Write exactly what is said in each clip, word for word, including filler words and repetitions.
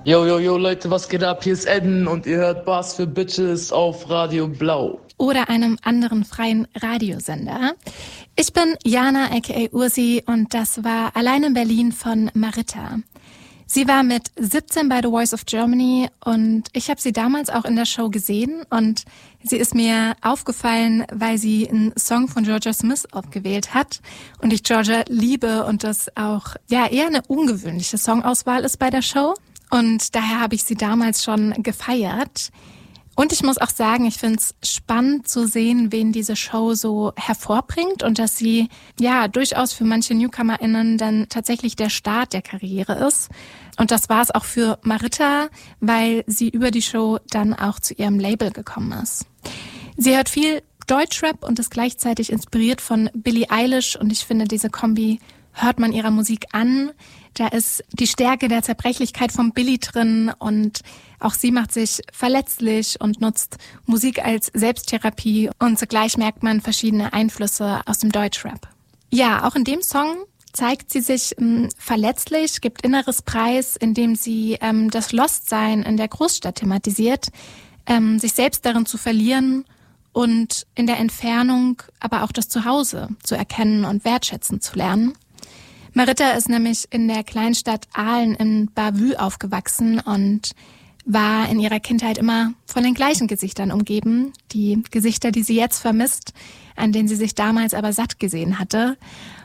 Yo, yo, yo, Leute, was geht ab? Hier ist Edden und ihr hört Bass für Bitches auf Radio Blau. Oder einem anderen freien Radiosender. Ich bin Jana aka Ursi und das war Allein in Berlin von Maritta. Sie war mit siebzehn bei The Voice of Germany und ich habe sie damals auch in der Show gesehen und sie ist mir aufgefallen, weil sie einen Song von Georgia Smith aufgewählt hat und ich Georgia liebe und das auch ja eher eine ungewöhnliche Songauswahl ist bei der Show und daher habe ich sie damals schon gefeiert. Und ich muss auch sagen, ich finde es spannend zu sehen, wen diese Show so hervorbringt und dass sie ja durchaus für manche NewcomerInnen dann tatsächlich der Start der Karriere ist. Und das war es auch für Maritta, weil sie über die Show dann auch zu ihrem Label gekommen ist. Sie hört viel Deutschrap und ist gleichzeitig inspiriert von Billie Eilish und ich finde, diese Kombi hört man ihrer Musik an. Da ist die Stärke der Zerbrechlichkeit von Billie drin und auch sie macht sich verletzlich und nutzt Musik als Selbsttherapie und zugleich merkt man verschiedene Einflüsse aus dem Deutschrap. Ja, auch in dem Song zeigt sie sich ähm, verletzlich, gibt inneres Preis, indem sie ähm, das Lostsein in der Großstadt thematisiert, ähm, sich selbst darin zu verlieren und in der Entfernung aber auch das Zuhause zu erkennen und wertschätzen zu lernen. Maritta ist nämlich in der Kleinstadt Aalen in Bavü aufgewachsen und war in ihrer Kindheit immer von den gleichen Gesichtern umgeben. Die Gesichter, die sie jetzt vermisst, an denen sie sich damals aber satt gesehen hatte.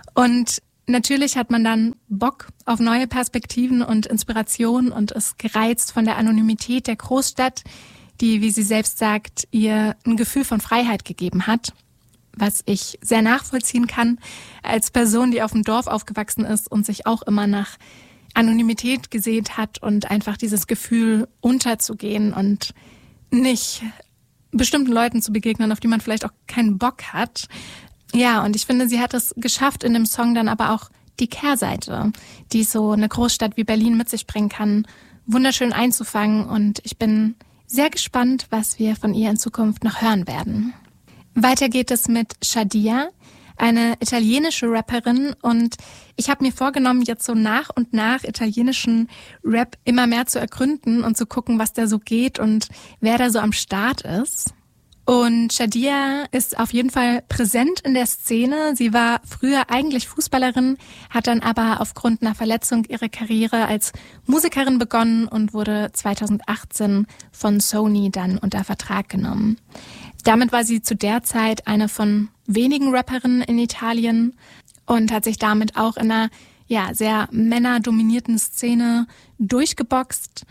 Und natürlich hat man dann Bock auf neue Perspektiven und Inspiration und ist gereizt von der Anonymität der Großstadt, die, wie sie selbst sagt, ihr ein Gefühl von Freiheit gegeben hat. Was ich sehr nachvollziehen kann als Person, die auf dem Dorf aufgewachsen ist und sich auch immer nach Anonymität gesehnt hat und einfach dieses Gefühl unterzugehen und nicht bestimmten Leuten zu begegnen, auf die man vielleicht auch keinen Bock hat. Ja, und ich finde, sie hat es geschafft, in dem Song dann aber auch die Kehrseite, die so eine Großstadt wie Berlin mit sich bringen kann, wunderschön einzufangen und ich bin sehr gespannt, was wir von ihr in Zukunft noch hören werden. Weiter geht es mit Shadia, eine italienische Rapperin und ich habe mir vorgenommen, jetzt so nach und nach italienischen Rap immer mehr zu ergründen und zu gucken, was da so geht und wer da so am Start ist. Und Shadia ist auf jeden Fall präsent in der Szene. Sie war früher eigentlich Fußballerin, hat dann aber aufgrund einer Verletzung ihre Karriere als Musikerin begonnen und wurde zweitausendachtzehn von Sony dann unter Vertrag genommen. Damit war sie zu der Zeit eine von wenigen Rapperinnen in Italien und hat sich damit auch in einer ja, sehr männerdominierten Szene durchgeboxt.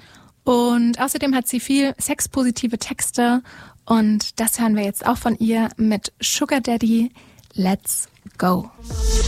Und außerdem hat sie viel sexpositive Texte und das hören wir jetzt auch von ihr mit Sugar Daddy. Let's go.